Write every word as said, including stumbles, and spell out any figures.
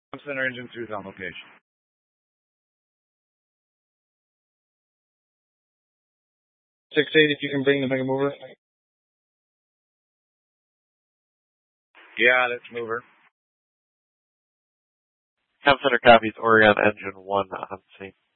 Center Engine two is on location. six eight, if you can bring the Mega Mover. Yeah, let's move her. Comm Center copies Oregon Engine one on scene.